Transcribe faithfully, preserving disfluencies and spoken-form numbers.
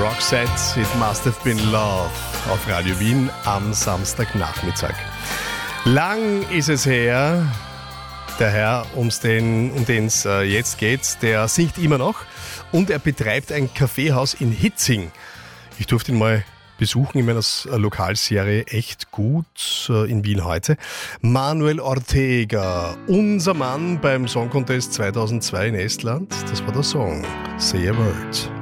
Roxette, It Must Have Been Love auf Radio Wien am Samstagnachmittag. Lang ist es her, der Herr, um's den, um den es äh, jetzt geht, der singt immer noch und er betreibt ein Kaffeehaus in Hitzing. Ich durfte ihn mal besuchen in meiner Lokalserie Echt gut äh, in Wien heute. Manuel Ortega, unser Mann beim Song Contest zweitausendzwei in Estland. Das war der Song Say a Word.